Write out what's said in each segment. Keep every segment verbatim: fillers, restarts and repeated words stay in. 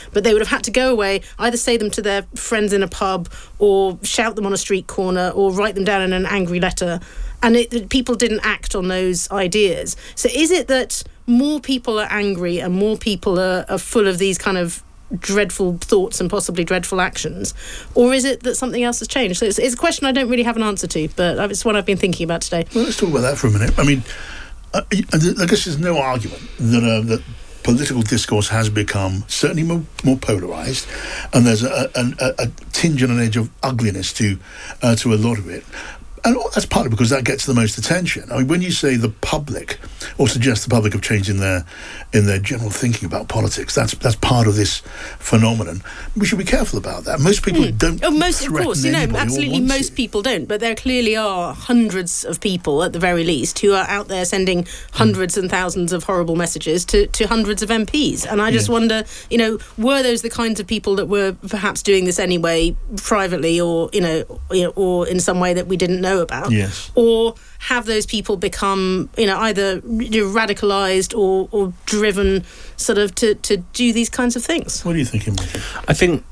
but they would have had to go away, either say them to their friends in a pub or shout them on a street corner or write them down in an angry letter. And it, people didn't act on those ideas. So is it that more people are angry and more people are, are full of these kind of dreadful thoughts and possibly dreadful actions? Or is it that something else has changed? So it's, it's a question I don't really have an answer to, but it's one I've been thinking about today. Well, let's talk about that for a minute. I mean, I, I guess there's no argument that uh, that political discourse has become certainly more, more polarised, and there's a, a, a, a tinge and an edge of ugliness to uh, to a lot of it. And that's partly because that gets the most attention. I mean, when you say the public, or suggest the public have changed in their in their general thinking about politics, that's that's part of this phenomenon. We should be careful about that. Most people mm. don't. Oh, most of course, you know, absolutely, most to. people don't. But there clearly are hundreds of people, at the very least, who are out there sending hundreds mm. and thousands of horrible messages to, to hundreds of M Ps. And I just yeah. wonder, you know, were those the kinds of people that were perhaps doing this anyway, privately, or you know, you know or in some way that we didn't know about, yes. or have those people become, you know, either you know, radicalised or, or driven sort of to, to do these kinds of things? What are you thinking, Michael? I think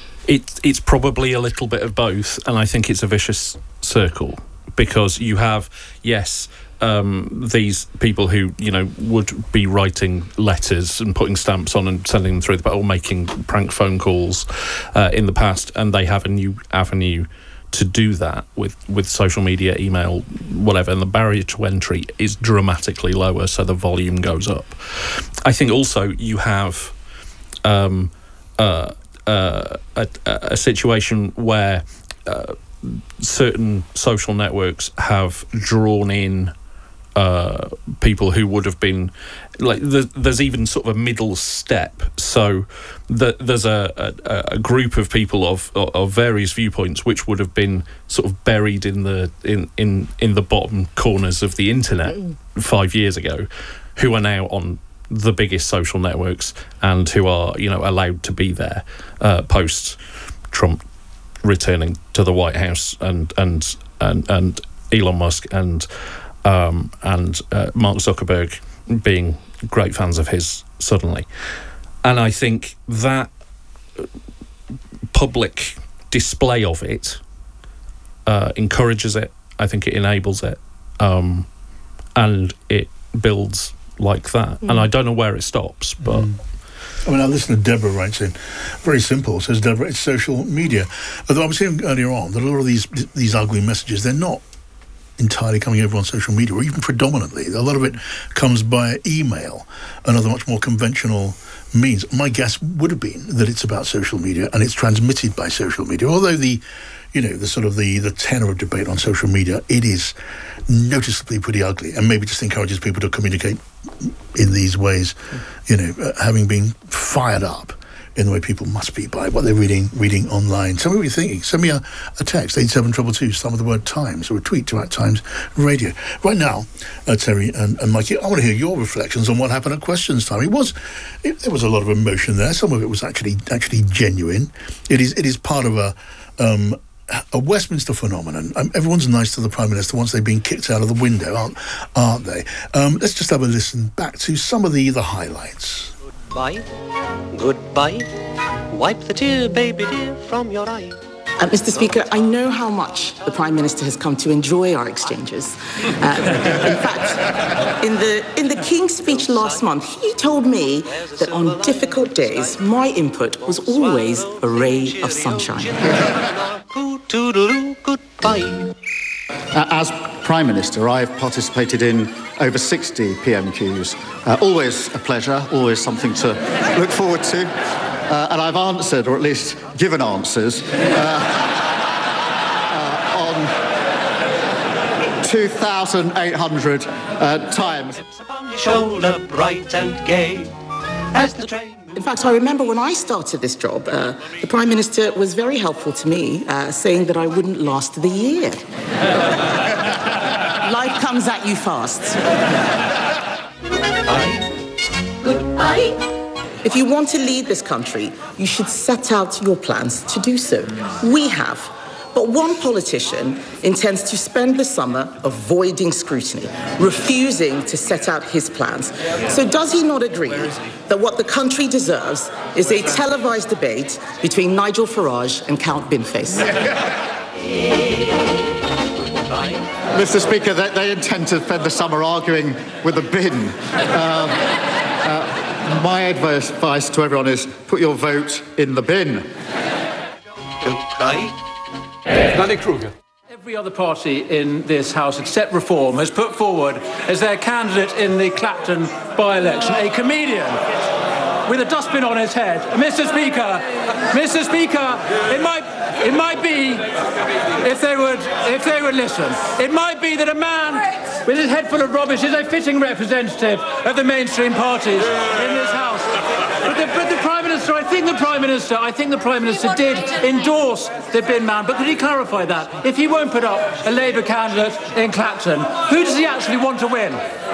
it, it's probably a little bit of both, and I think it's a vicious circle, because you have, yes, um, these people who, you know, would be writing letters and putting stamps on and sending them through the, or making prank phone calls uh, in the past, and they have a new avenue to do that with, with social media, email, whatever, and the barrier to entry is dramatically lower, so the volume goes up. I think also you have um, uh, uh, a, a situation where uh, certain social networks have drawn in uh, people who would have been like the, there's even sort of a middle step, so the, there's a, a, a group of people of, of various viewpoints which would have been sort of buried in the in, in, in the bottom corners of the internet mm. five years ago, who are now on the biggest social networks and who are, you know, allowed to be there uh, post Trump returning to the White House and and and, and Elon Musk and um, and uh, Mark Zuckerberg being great fans of his suddenly. And I think that public display of it uh, encourages it. I think it enables it, um, and it builds like that. Mm. And I don't know where it stops, but mm. I mean, our listener Deborah writes in, very simple, says Deborah, it's social media. Although I was saying earlier on that a lot of these these ugly messages, they're not entirely coming over on social media, or even predominantly. A lot of it comes by email and other much more conventional means. My guess would have been that it's about social media and it's transmitted by social media. Although the, you know, the sort of the, the tenor of debate on social media, it is noticeably pretty ugly, and maybe just encourages people to communicate in these ways, you know, uh, having been fired up in the way people must be by what they're reading reading online. Tell me what you're thinking. Send me a, a text, eight seven two two two, start with the word Times, or a tweet to at Times Radio. Right now, uh, Terry and, and Mikey, I want to hear your reflections on what happened at Questions Time. It was, it, there was a lot of emotion there. Some of it was actually actually genuine. It is it is part of a um, a Westminster phenomenon. Um, everyone's nice to the Prime Minister once they've been kicked out of the window, aren't, aren't they? Um, let's just have a listen back to some of the, the highlights. Goodbye, goodbye, wipe the tear, baby dear, from your eye. Uh, Mister Speaker, I know how much the Prime Minister has come to enjoy our exchanges. Uh, in fact, in the in the King's speech last month, he told me that on difficult days, my input was always a ray of sunshine. Goodbye. Uh, as Prime Minister, I've participated in over sixty P M Qs. Uh, always a pleasure, always something to look forward to. Uh, and I've answered, or at least given answers, uh, uh, on two thousand eight hundred uh, times. Shoulder bright and gay as the train. In fact, I remember when I started this job, uh, the Prime Minister was very helpful to me, uh, saying that I wouldn't last the year. Life comes at you fast. Goodbye. Goodbye. If you want to lead this country, you should set out your plans to do so. We have. But one politician intends to spend the summer avoiding scrutiny, refusing to set out his plans. So does he not agree that what the country deserves is a televised debate between Nigel Farage and Count Binface? Mister Speaker, they, they intend to spend the summer arguing with a bin. Uh, uh, my advice to everyone is put your vote in the bin. Don't cry. Danny Kruger. Every other party in this House, except Reform, has put forward as their candidate in the Clapton by-election a comedian with a dustbin on his head. Mister Speaker, Mister Speaker, it might, it might be, if they would, if they would listen, it might be that a man with his head full of rubbish is a fitting representative of the mainstream parties in this House. But the, but the Prime Minister, I think the Prime Minister, I think the Prime Minister did endorse the bin man, but could he clarify that? If he won't put up a Labour candidate in Clapton, who does he actually want to win?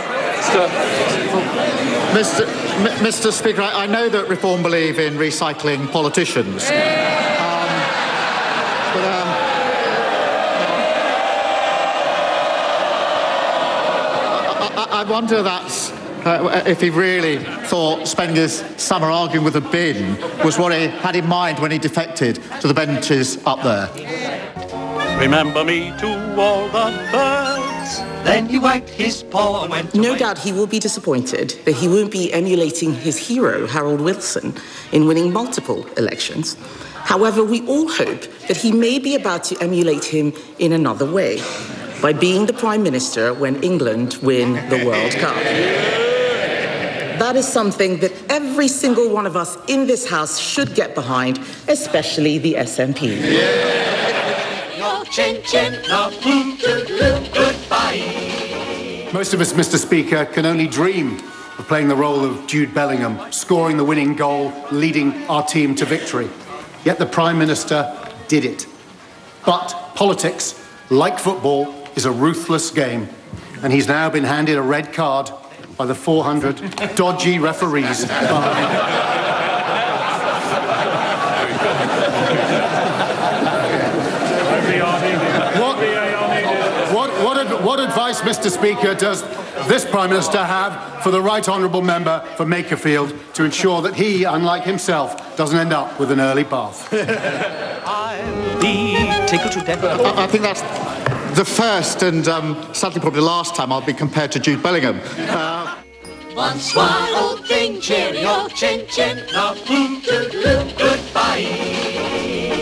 Mister M- Mister Speaker, I, I know that Reform believe in recycling politicians. Um, but, um, I, I, I wonder that's... Uh, if he really thought spending his summer arguing with a bin was what he had in mind when he defected to the benches up there. Remember me to all the birds. Then he wagged his paw and went No away. doubt he will be disappointed that he won't be emulating his hero, Harold Wilson, in winning multiple elections. However, we all hope that he may be about to emulate him in another way, by being the Prime Minister when England win the World Cup. That is something that every single one of us in this House should get behind, especially the S N P. No chin chin, no boom, goodbye. Most of us, Mister Speaker, can only dream of playing the role of Jude Bellingham, scoring the winning goal, leading our team to victory. Yet the Prime Minister did it. But politics, like football, is a ruthless game, and he's now been handed a red card by the four hundred dodgy referees behind. What, what, what, ad, what advice, Mister Speaker, does this Prime Minister have for the Right Honourable Member for Makerfield to ensure that he, unlike himself, doesn't end up with an early bath? I'll be tickled to death. I, I think that's the first and um, sadly probably the last time I'll be compared to Jude Bellingham. Uh, One swallow thing, cheerio, chin chin, no boom, goodbye.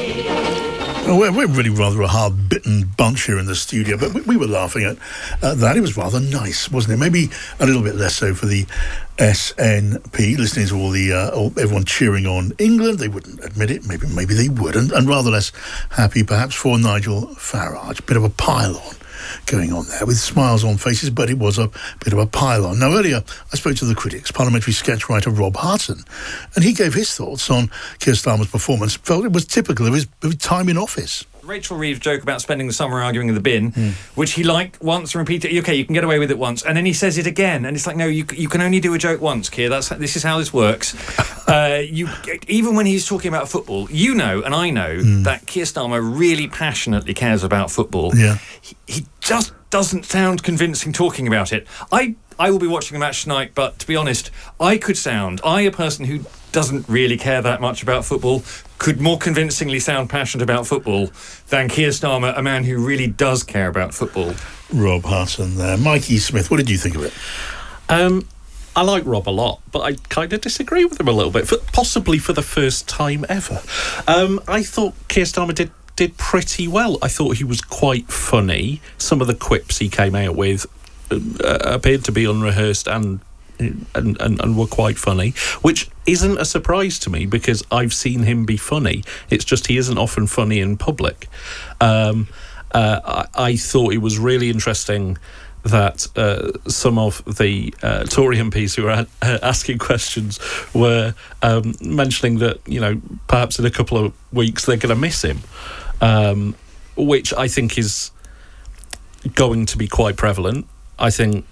Well, we're, we're really rather a hard-bitten bunch here in the studio, but we, we were laughing at uh, that. It was rather nice, wasn't it? Maybe a little bit less so for the S N P, listening to all the uh, all, everyone cheering on England. They wouldn't admit it. Maybe maybe they would, and, and rather less happy perhaps for Nigel Farage. Bit of a pile-on going on there with smiles on faces, but it was a bit of a pile-on. Now, earlier I spoke to the critics, parliamentary sketch writer Rob Harton, and he gave his thoughts on Keir Starmer's performance. Felt it was typical of his, of his time in office. Rachel Reeves' joke about spending the summer arguing in the bin, mm. which he liked once and repeated. Okay, you can get away with it once, and then he says it again, and it's like, no, you you can only do a joke once, Keir. That's this is how this works. uh, you even when he's talking about football, you know, and I know mm. that Keir Starmer really passionately cares about football. Yeah, he, he just doesn't sound convincing talking about it. I I will be watching the match tonight, but to be honest, I could sound I a person who doesn't really care that much about football could more convincingly sound passionate about football than Keir Starmer, a man who really does care about football. Rob Harton there. Mikey Smith, what did you think of it? Um, I like Rob a lot, but I kind of disagree with him a little bit, for, possibly for the first time ever. Um, I thought Keir Starmer did, did pretty well. I thought he was quite funny. Some of the quips he came out with uh, appeared to be unrehearsed and And, and, and were quite funny, which isn't a surprise to me because I've seen him be funny. It's just he isn't often funny in public. Um, uh, I, I thought it was really interesting that uh, some of the uh, Tory M Ps who were uh, asking questions were um, mentioning that, you know, perhaps in a couple of weeks they're going to miss him, um, which I think is going to be quite prevalent. I think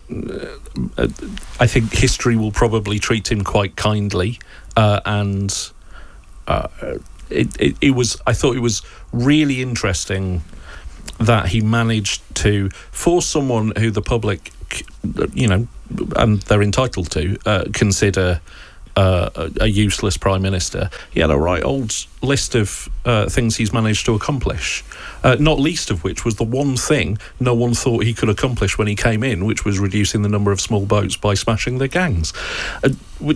Uh, I think history will probably treat him quite kindly, uh, and uh, it, it, it was. I thought it was really interesting that he managed to, for someone who the public, you know, and they're entitled to uh, consider uh, a, a useless prime minister, he had a right old list of uh, things he's managed to accomplish, uh, not least of which was the one thing no one thought he could accomplish when he came in, which was reducing the number of small boats by smashing the gangs. Uh,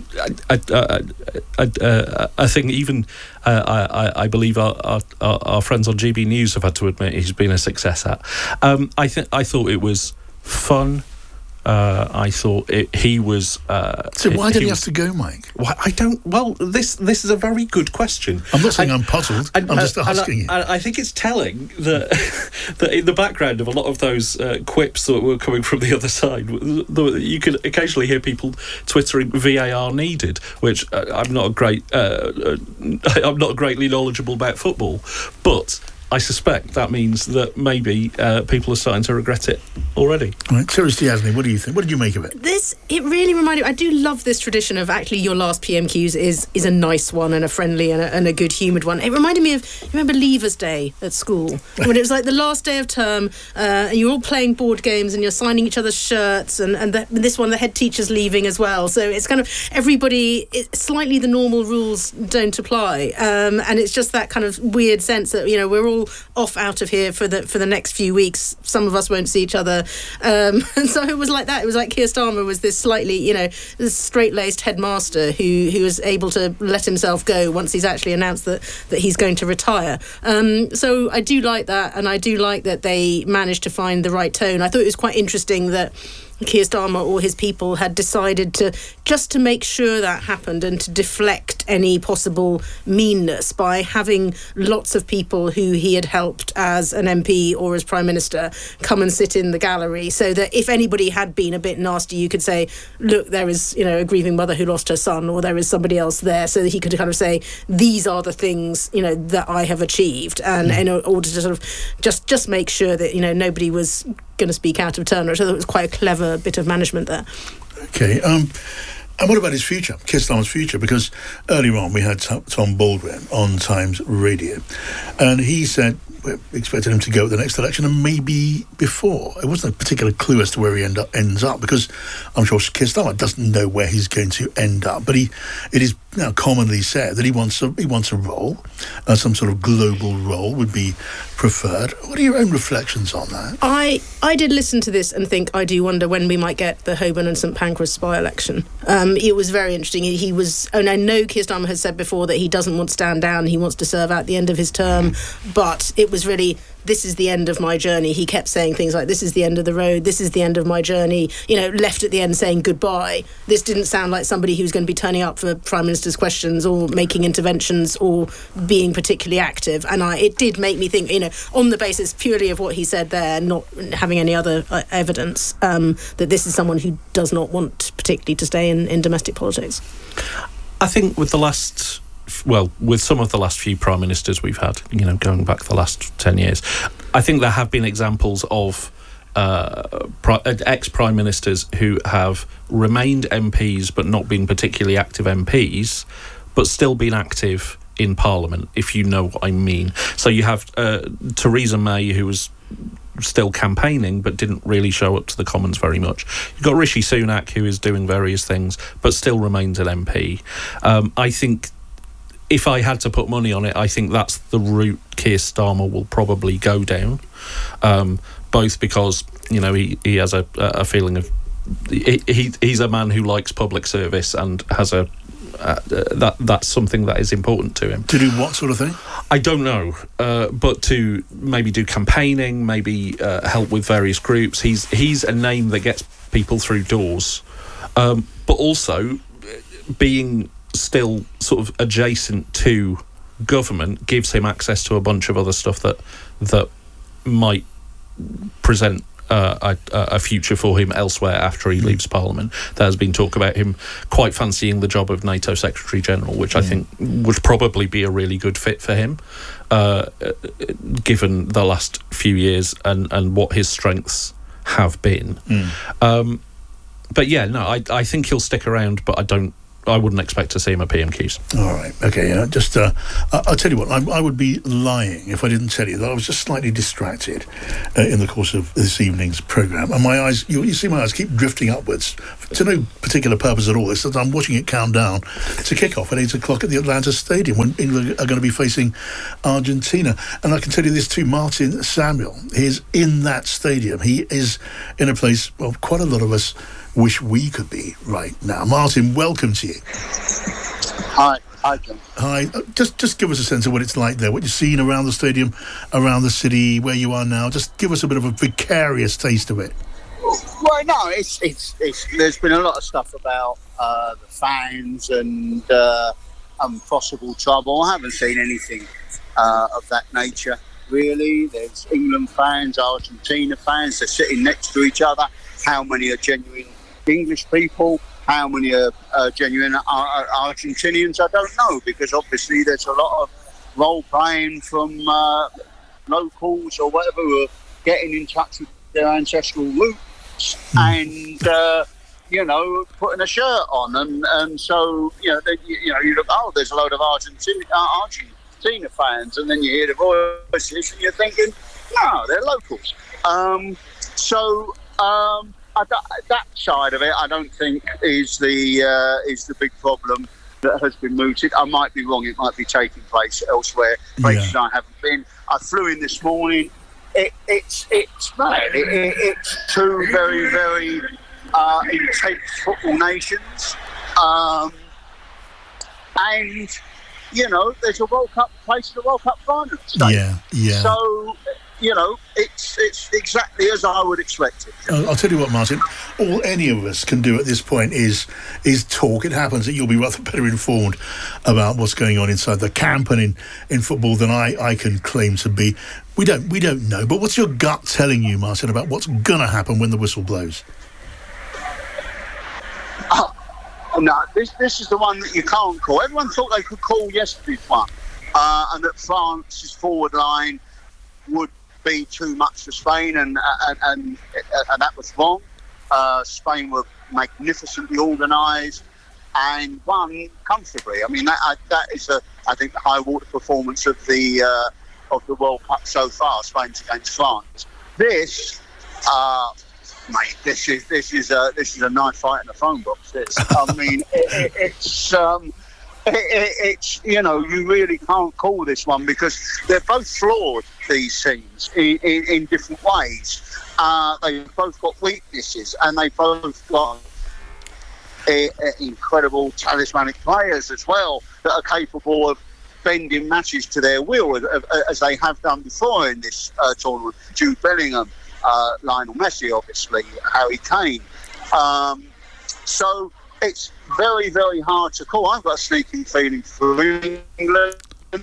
I, I, I, I, I think even uh, I, I believe our, our, our friends on G B News have had to admit he's been a success at. Um, I think I thought it was fun. Uh, I thought it, he was. Uh, so why did he, he have to go, Mike? Why, I don't. Well, this this is a very good question. I'm not saying I, I'm puzzled. I, I'm just I, asking you. I, I think it's telling that that in the background of a lot of those uh, quips that were coming from the other side, you could occasionally hear people twittering V A R needed, which uh, I'm not a great. Uh, I'm not greatly knowledgeable about football, but I suspect that means that maybe uh, people are starting to regret it already. Right. Sarah Stiasny, what do you think? What did you make of it? This, it really reminded me, I do love this tradition of actually your last P M Qs is is a nice one and a friendly and a, and a good-humoured one. It reminded me of, you remember Leavers Day at school? When it was like the last day of term uh, and you're all playing board games and you're signing each other's shirts, and, and the, this one, the head teacher's leaving as well. So it's kind of everybody, it, slightly the normal rules don't apply. Um, and it's just that kind of weird sense that, you know, we're all off out of here for the for the next few weeks. Some of us won't see each other, um, and so it was like that. It was like Keir Starmer was this slightly, you know, this straight-laced headmaster who who was able to let himself go once he's actually announced that that he's going to retire. Um, so I do like that, and I do like that they managed to find the right tone. I thought it was quite interesting that Keir Starmer or his people had decided to just to make sure that happened and to deflect any possible meanness by having lots of people who he had helped as an M P or as Prime Minister come and sit in the gallery, so that if anybody had been a bit nasty, you could say, look, there is, you know, a grieving mother who lost her son, or there is somebody else there, so that he could kind of say, these are the things, you know, that I have achieved, and in order to sort of just just make sure that, you know, nobody was going to speak out of turn. I thought it was quite a clever bit of management there. Okay, um, and what about his future, Keir Starmer's future? Because earlier on we had Tom Baldwin on Times Radio, and he said we expected him to go at the next election and maybe before. It wasn't a particular clue as to where he end up, ends up, because I'm sure Keir Starmer doesn't know where he's going to end up. But he, it is now commonly said that he wants a he wants a role, uh, some sort of global role would be preferred. What are your own reflections on that? I I did listen to this and think, I do wonder when we might get the Holborn and St Pancras by-election. Um, it was very interesting. He, he was, and I know Keir Starmer has said before that he doesn't want to stand down. He wants to serve out the end of his term, but it was really, this is the end of my journey. He kept saying things like, this is the end of the road, this is the end of my journey, you know, left at the end saying goodbye. This didn't sound like somebody who was going to be turning up for Prime Minister's questions or making interventions or being particularly active. And I, it did make me think, you know, on the basis purely of what he said there, not having any other uh, evidence, um, that this is someone who does not want particularly to stay in, in domestic politics. I think with the last... well, with some of the last few prime ministers we've had, you know, going back the last ten years, I think there have been examples of uh, pri- ex-prime ministers who have remained M Ps but not been particularly active M Ps, but still been active in Parliament, if you know what I mean. So you have uh, Theresa May, who was still campaigning but didn't really show up to the Commons very much. You've got Rishi Sunak, who is doing various things but still remains an M P. Um, I think if I had to put money on it, I think that's the route Keir Starmer will probably go down, um, both because, you know, he, he has a, a feeling of... He, he he's a man who likes public service and has a... Uh, that that's something that is important to him. To do what sort of thing? I don't know, uh, but to maybe do campaigning, maybe uh, help with various groups. He's he's a name that gets people through doors, um, but also being still sort of adjacent to government gives him access to a bunch of other stuff that that might present Uh, a, a future for him elsewhere after he mm. leaves Parliament. There has been talk about him quite fancying the job of NATO Secretary General, which mm. I think would probably be a really good fit for him, uh, given the last few years and, and what his strengths have been. Mm. Um, but yeah, no, I, I think he'll stick around, but I don't I wouldn't expect to see him at P M Qs. All right, okay. Uh, just, uh, I'll tell you what. I, I would be lying if I didn't tell you that I was just slightly distracted uh, in the course of this evening's programme, and my eyes, you, you see, my eyes keep drifting upwards to no particular purpose at all. It's that I'm watching it count down to kick off at eight o'clock at the Atlanta Stadium when England are going to be facing Argentina. And I can tell you this too: Martin Samuel, he is in that stadium. He is in a place, well, quite a lot of us wish we could be right now. Martin, welcome to you. Hi, hi, John. Hi. Uh, just, just give us a sense of what it's like there, what you've seen around the stadium, around the city, where you are now. Just give us a bit of a vicarious taste of it. Well, no, it's it's, it's there's been a lot of stuff about uh, the fans and uh, um, possible trouble. I haven't seen anything uh, of that nature, really. There's England fans, Argentina fans. They're sitting next to each other. How many are genuine English people? How many are uh, genuine Ar- Argentinians? I don't know, because obviously there's a lot of role playing from uh, locals or whatever who are getting in touch with their ancestral roots and uh, you know, putting a shirt on, and and so you know, then you, you know, you look, oh, there's a load of Argentina uh, Argentina fans, and then you hear the voices, and you're thinking, no, they're locals. Um, so. Um, I, that side of it, I don't think is the uh, is the big problem that has been mooted. I might be wrong; it might be taking place elsewhere, places yeah. I haven't been. I flew in this morning. It, it's it's man, it, it, it's two very very uh, intense football nations, um, and you know, there's a World Cup place in the World Cup final today. Yeah, yeah. So. You know, it's it's exactly as I would expect it. I'll, I'll tell you what, Martin. All any of us can do at this point is is talk. It happens that you'll be rather better informed about what's going on inside the camp and in, in football than I, I can claim to be. We don't we don't know. But what's your gut telling you, Martin, about what's going to happen when the whistle blows? Oh, no, this this is the one that you can't call. Everyone thought they could call yesterday's one, uh, and that France's forward line would be too much for Spain, and and and, and that was wrong. Uh, Spain were magnificently organised and won comfortably. I mean, that that is a, I think, the high water performance of the uh, of the World Cup so far. Spain's against France. This, uh, mate, this is this is a this is a knife fight in a phone box. This, I mean, it, it, it's. Um, It, it, it's, you know, you really can't call this one because they're both flawed, these teams, in, in, in different ways. Uh, they've both got weaknesses, and they've both got uh, uh, incredible talismanic players as well that are capable of bending matches to their will, as, as they have done before in this uh, tournament. Jude Bellingham, uh, Lionel Messi, obviously, Harry Kane. Um, so... It's very, very hard to call. I've got a sneaking feeling for England,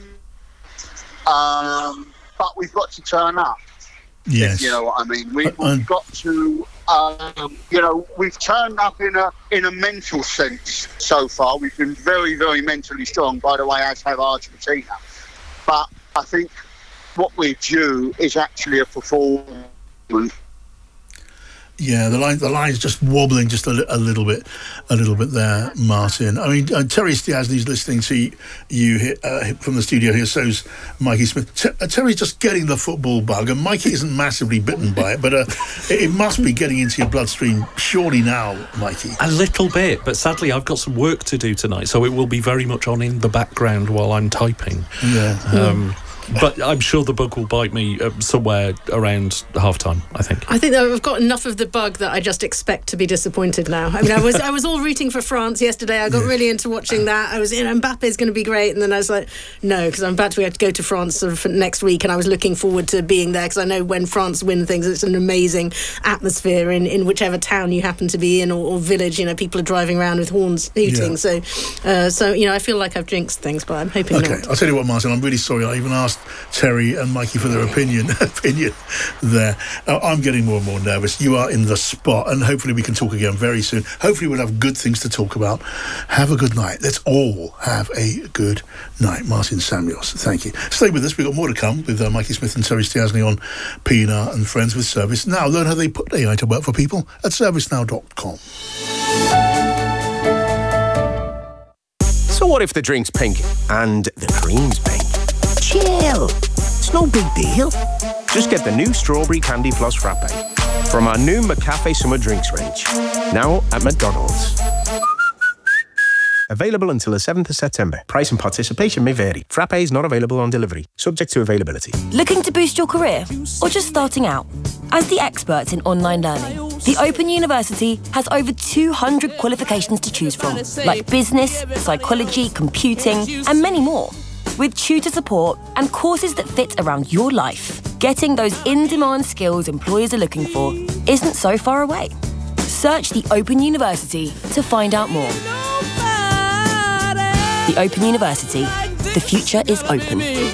um, but we've got to turn up. Yes, you know what I mean. We, we've got to, um, you know, we've turned up in a in a mental sense so far. We've been very, very mentally strong. By the way, as have Argentina. But I think what we're due is actually a performance. Yeah, the line the line's just wobbling just a, li- a little bit, a little bit there, Martin. I mean, uh, Terry Stiasny's listening to you here, uh, from the studio here. So's Mikey Smith. Ter- uh, Terry's just getting the football bug, and Mikey isn't massively bitten by it, but uh, it, it must be getting into your bloodstream surely now, Mikey. A little bit, but sadly I've got some work to do tonight, so it will be very much on in the background while I'm typing. Yeah. Um, But I'm sure the bug will bite me uh, somewhere around half-time, I think. I think that I've got enough of the bug that I just expect to be disappointed now. I mean, I was I was all rooting for France yesterday. I got yeah. really into watching that. I was, you know, Mbappe's going to be great. And then I was like, no, because I'm about to have to go to France sort of next week. And I was looking forward to being there because I know when France win things, it's an amazing atmosphere in, in whichever town you happen to be in or, or village. You know, people are driving around with horns hooting. Yeah. So, uh, so you know, I feel like I've jinxed things, but I'm hoping okay. not. I'll tell you what, Martin, I'm really sorry. I even asked Terry and Mikey for their opinion opinion there. Uh, I'm getting more and more nervous. You are in the spot, and hopefully we can talk again very soon. Hopefully we'll have good things to talk about. Have a good night. Let's all have a good night. Martin Samuels, thank you. Stay with us. We've got more to come with uh, Mikey Smith and Terry Stiasny on P N R and Friends with Service Now. Learn how they put A I to work for people at service now dot com. what if the drink's pink and the cream's pink? Chill. It's no big deal. Just get the new Strawberry Candy Floss Frappe from our new McCafe Summer Drinks range. Now at McDonald's. Available until the seventh of September. Price and participation may vary. Frappe is not available on delivery. Subject to availability. Looking to boost your career? Or just starting out? As the experts in online learning, the Open University has over two hundred qualifications to choose from, like business, psychology, computing, and many more. With tutor support and courses that fit around your life, getting those in-demand skills employers are looking for isn't so far away. Search the Open University to find out more. The Open University. The future is open.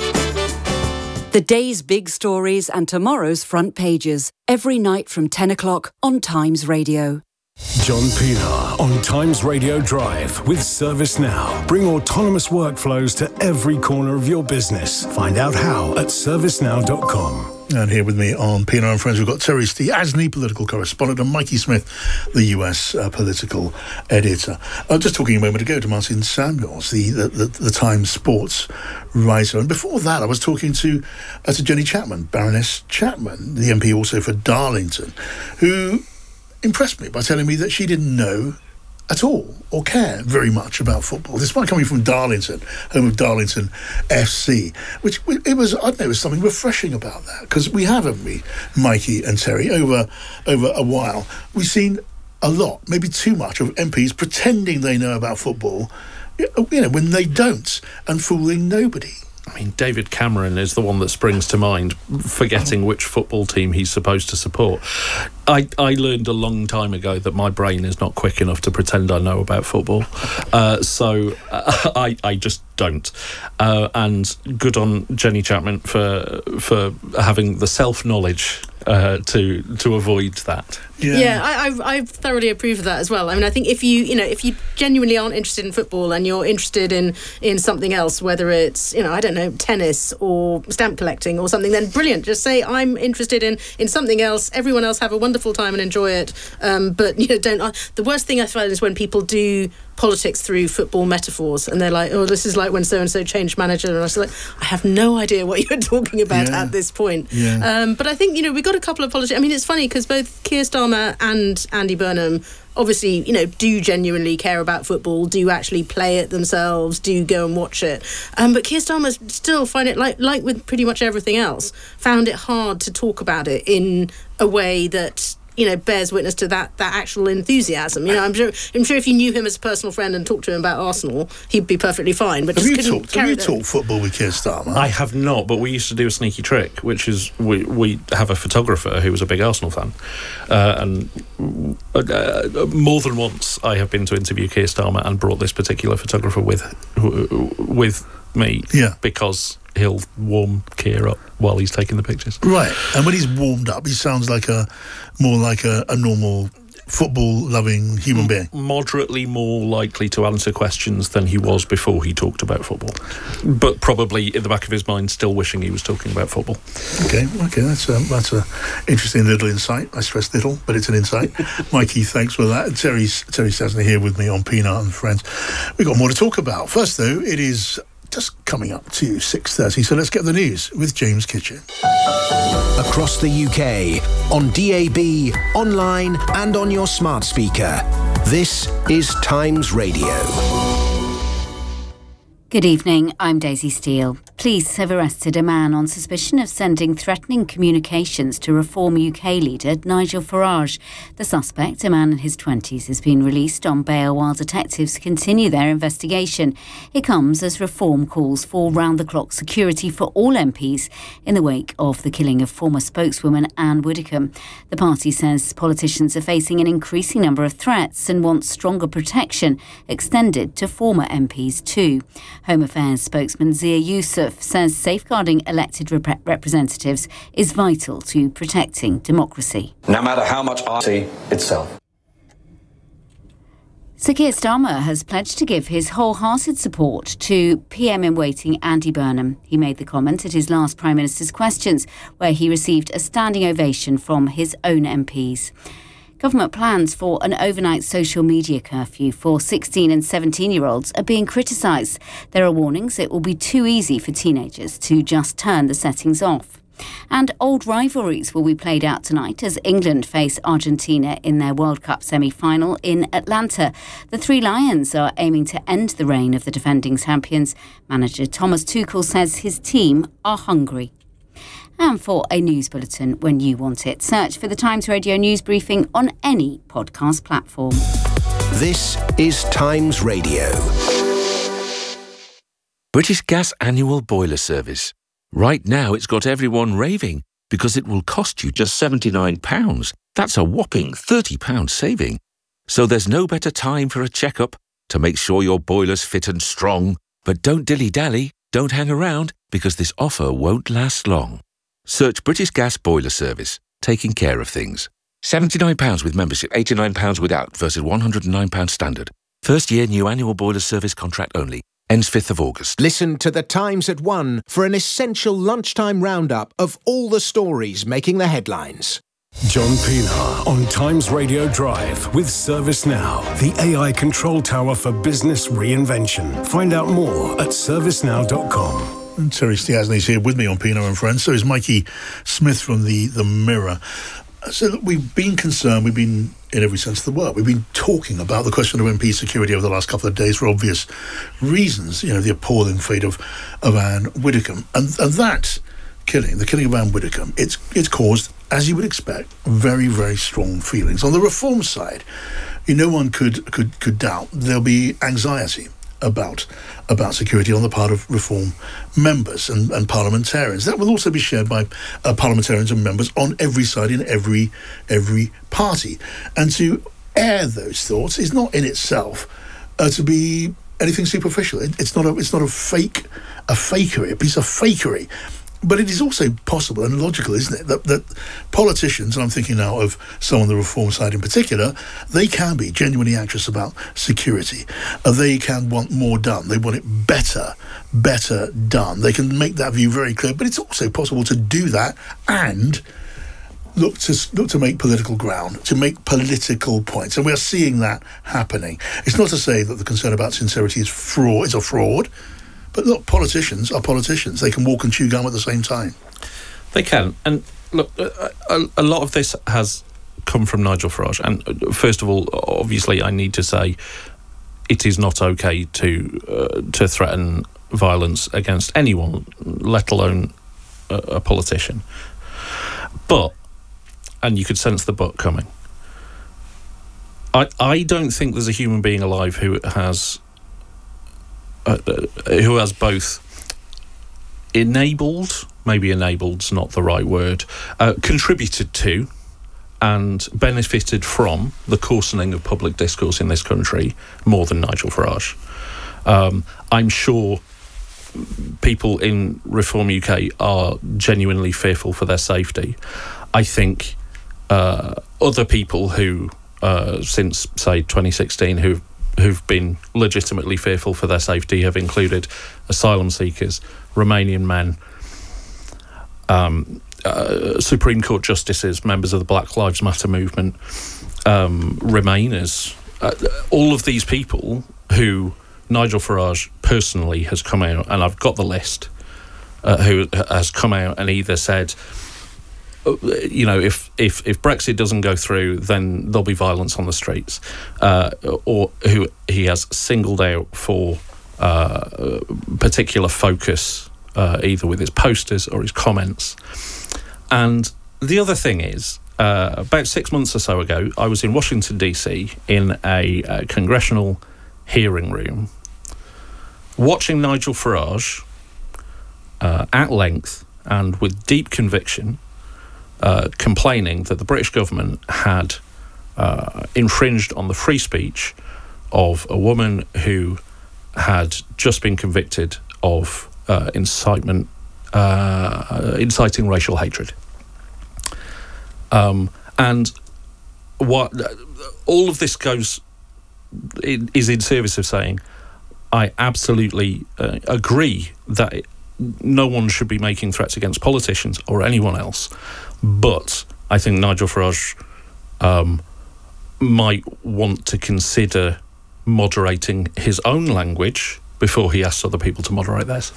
The day's big stories and tomorrow's front pages. Every night from ten o'clock on Times Radio. John Pienaar on Times Radio Drive with ServiceNow. Bring autonomous workflows to every corner of your business. Find out how at service now dot com. And here with me on Pienaar and Friends, we've got Terry Stiasny, political correspondent, and Mikey Smith, the U S uh, political editor. I was just talking a moment ago to Martin Samuels, the the, the, the Times sports writer. And before that, I was talking to, uh, to Jenny Chapman, Baroness Chapman, the M P also for Darlington, who impressed me by telling me that she didn't know at all or care very much about football, despite coming from Darlington, home of Darlington F C, which it was, I don't know, there was something refreshing about that, because we have, haven't we, Mikey and Terry, over over a while, we've seen a lot, maybe too much, of M Ps pretending they know about football, you know, when they don't, and fooling nobody. I mean, David Cameron is the one that springs to mind, forgetting which football team he's supposed to support. I, I learned a long time ago that my brain is not quick enough to pretend I know about football. Uh, so uh, I, I just don't. Uh, and good on Jenny Chapman for for having the self-knowledge uh, to to avoid that. Yeah, yeah I, I I thoroughly approve of that as well. I mean, I think if you you know if you genuinely aren't interested in football and you're interested in in something else, whether it's you know I don't know tennis or stamp collecting or something, then brilliant. Just say I'm interested in in something else. Everyone else have a wonderful time and enjoy it. Um, but you know, don't. Uh, the worst thing I find is when people do politics through football metaphors, and they're like, "Oh, this is like when so and so changed manager," and I was like, "I have no idea what you're talking about yeah. at this point." Yeah. Um, but I think you know we got a couple of politics. I mean, it's funny because both Keir Starmer and Andy Burnham obviously, you know, do genuinely care about football, do actually play it themselves, do go and watch it. Um, but Keir Starmer still find it, like like with pretty much everything else, found it hard to talk about it in a way that, you know, bears witness to that that actual enthusiasm. You know, I'm sure I'm sure if you knew him as a personal friend and talked to him about Arsenal, he'd be perfectly fine. But have just you couldn't talked? carry Have you that. talked football with Keir Starmer? I have not, but we used to do a sneaky trick, which is we we have a photographer who was a big Arsenal fan, uh, and uh, more than once I have been to interview Keir Starmer and brought this particular photographer with with me, yeah, because he'll warm Keir up while he's taking the pictures. Right, and when he's warmed up, he sounds like a more like a, a normal football-loving human being. Moderately more likely to answer questions than he was before he talked about football, but probably in the back of his mind still wishing he was talking about football. Okay, okay, that's a, that's a interesting little insight. I stress little, but it's an insight. Mikey, thanks for that. And Terry's, Terry Stiasny here with me on Pienaar and Friends. We've got more to talk about. First, though, it is just coming up to six thirty, so let's get the news with James Kitchen. Across the U K, on D A B, online and on your smart speaker. This is Times Radio. Good evening, I'm Daisy Steele. Police have arrested a man on suspicion of sending threatening communications to Reform U K leader Nigel Farage. The suspect, a man in his twenties, has been released on bail while detectives continue their investigation. It comes as Reform calls for round-the-clock security for all M Ps in the wake of the killing of former spokeswoman Anne Widdecombe. The party says politicians are facing an increasing number of threats and wants stronger protection extended to former M Ps too. Home Affairs spokesman Zia Youssef says safeguarding elected rep- representatives is vital to protecting democracy. No matter how much I see itself. Sir Keir Starmer has pledged to give his wholehearted support to P M in waiting Andy Burnham. He made the comment at his last Prime Minister's Questions, where he received a standing ovation from his own M Ps. Government plans for an overnight social media curfew for sixteen and seventeen-year-olds are being criticised. There are warnings it will be too easy for teenagers to just turn the settings off. And old rivalries will be played out tonight as England face Argentina in their World Cup semi-final in Atlanta. The Three Lions are aiming to end the reign of the defending champions. Manager Thomas Tuchel says his team are hungry. And for a news bulletin when you want it, search for the Times Radio News Briefing on any podcast platform. This is Times Radio. British Gas Annual Boiler Service. Right now it's got everyone raving because it will cost you just seventy-nine pounds. That's a whopping thirty pounds saving. So there's no better time for a checkup to make sure your boiler's fit and strong. But don't dilly-dally, don't hang around, because this offer won't last long. Search British Gas Boiler Service, taking care of things. seventy-nine pounds with membership, eighty-nine pounds without versus one hundred and nine pounds standard. First year new annual boiler service contract only. Ends fifth of August. Listen to The Times at one for an essential lunchtime roundup of all the stories making the headlines. John Pilar on Times Radio Drive with ServiceNow, the A I control tower for business reinvention. Find out more at service now dot com. And Terry Stiasny is here with me on Pilar and Friends. So is Mikey Smith from the, the Mirror. So look, we've been concerned, we've been, in every sense of the word, we've been talking about the question of M P security over the last couple of days for obvious reasons. You know, the appalling fate of, of Anne Widdecombe. And, and that killing, the killing of Anne Widdecombe, it's, it's caused, as you would expect, very, very strong feelings. On the reform side, you know, no one could, could, could doubt there'll be anxiety about about security on the part of reform members and, and parliamentarians. That will also be shared by uh, parliamentarians and members on every side in every every party. And to air those thoughts is not in itself uh, to be anything superficial. It, it's not a it's not a fake a fakery, a piece of fakery. But it is also possible and logical, isn't it, that, that politicians, and I'm thinking now of some on the reform side in particular, they can be genuinely anxious about security. Uh, they can want more done. They want it better, better done. They can make that view very clear. But it's also possible to do that and look to look to make political ground, to make political points. And we are seeing that happening. It's not to say that the concern about sincerity is fraud, is a fraud. But look, politicians are politicians. They can walk and chew gum at the same time. They can. And look, a, a lot of this has come from Nigel Farage. And first of all, obviously, I need to say it is not okay to uh, to threaten violence against anyone, let alone a, a politician. But, and you could sense the but coming, I, I don't think there's a human being alive who has... Uh, who has both enabled, maybe enabled's not the right word, uh, contributed to and benefited from the coarsening of public discourse in this country more than Nigel Farage. Um, I'm sure people in Reform U K are genuinely fearful for their safety. I think uh, other people who, uh, since, say, twenty sixteen, who've who've been legitimately fearful for their safety have included asylum seekers, Romanian men, um, uh, Supreme Court justices, members of the Black Lives Matter movement, um, Remainers, uh, all of these people who Nigel Farage personally has come out, and I've got the list, uh, who has come out and either said, you know, if, if, if Brexit doesn't go through, then there'll be violence on the streets, uh, or who he has singled out for uh, particular focus, uh, either with his posters or his comments. And the other thing is, uh, about six months or so ago, I was in Washington, D C, in a uh, congressional hearing room, watching Nigel Farage uh, at length and with deep conviction Uh, complaining that the British government had uh, infringed on the free speech of a woman who had just been convicted of uh, incitement, uh, inciting racial hatred. Um, and what all of this goes in, is in service of saying, I absolutely uh, agree that it, no one should be making threats against politicians or anyone else. But I think Nigel Farage um, might want to consider moderating his own language before he asks other people to moderate theirs.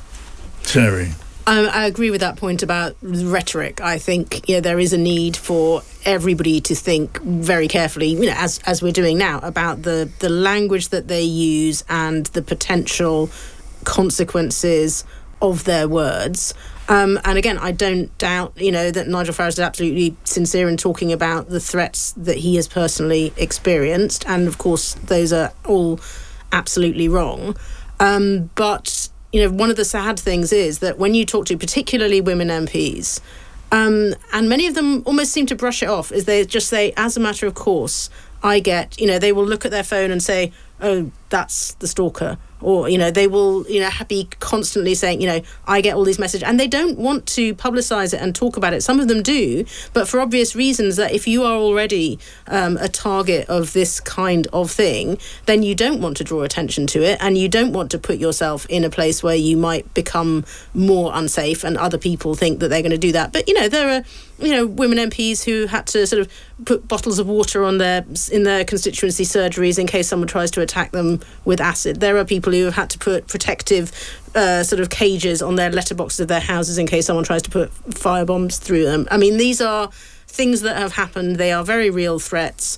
Terry. Um, I agree with that point about rhetoric. I think you know, there is a need for everybody to think very carefully, you know, as as we're doing now, about the, the language that they use and the potential consequences of their words. Um, and again, I don't doubt, you know, that Nigel Farage is absolutely sincere in talking about the threats that he has personally experienced. And of course, those are all absolutely wrong. Um, but you know, one of the sad things is that when you talk to particularly women M Ps, um, and many of them almost seem to brush it off, is they just say, as a matter of course, I get, you know, they will look at their phone and say, oh, that's the stalker. Or, you know, they will, you know, be constantly saying, you know, I get all these messages. And they don't want to publicise it and talk about it. Some of them do, but for obvious reasons, that if you are already um, a target of this kind of thing, then you don't want to draw attention to it, and you don't want to put yourself in a place where you might become more unsafe and other people think that they're going to do that. But, you know, there are, you know, women M Ps who had to sort of put bottles of water on their in their constituency surgeries in case someone tries to attack them with acid. There are people who have had to put protective uh, sort of cages on their letterboxes of their houses in case someone tries to put firebombs through them. I mean, these are things that have happened. They are very real threats,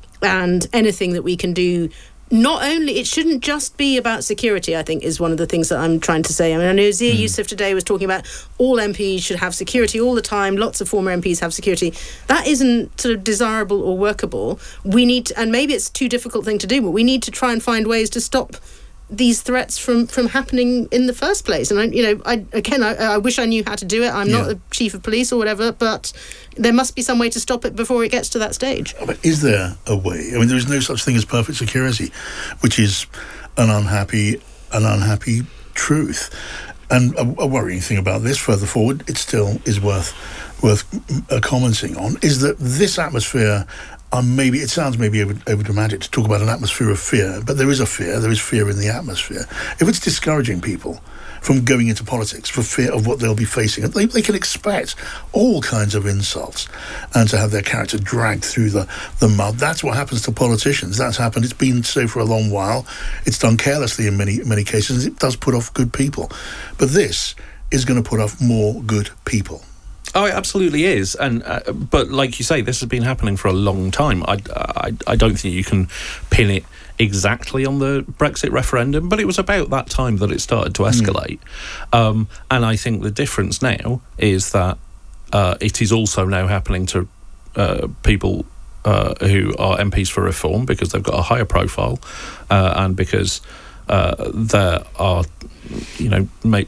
and anything that we can do. Not only, it shouldn't just be about security, I think, is one of the things that I'm trying to say. I mean, I know Zia mm. Youssef today was talking about all M Ps should have security all the time. Lots of former M Ps have security. That isn't sort of desirable or workable. We need to, and maybe it's a too difficult thing to do, but we need to try and find ways to stop these threats from, from happening in the first place. And, I, you know, I again, I, I wish I knew how to do it. I'm yeah. not the chief of police or whatever, but there must be some way to stop it before it gets to that stage. But is there a way? I mean, there is no such thing as perfect security, which is an unhappy, an unhappy truth. And a, a worrying thing about this further forward, it still is worth worth uh, commenting on, is that this atmosphere. Um, maybe it sounds maybe over, over dramatic to talk about an atmosphere of fear, but there is a fear. There is fear in the atmosphere. If it's discouraging people from going into politics for fear of what they'll be facing, they, they can expect all kinds of insults and to have their character dragged through the, the mud. That's what happens to politicians. That's happened. It's been so for a long while. It's done carelessly in many many cases. It does put off good people, but this is going to put off more good people. Oh, it absolutely is, and uh, but like you say, this has been happening for a long time. I, I, I don't think you can pin it exactly on the Brexit referendum, but it was about that time that it started to escalate. Mm. Um, and I think the difference now is that uh, it is also now happening to uh, people uh, who are M Ps for Reform because they've got a higher profile uh, and because uh, there are, you know, make,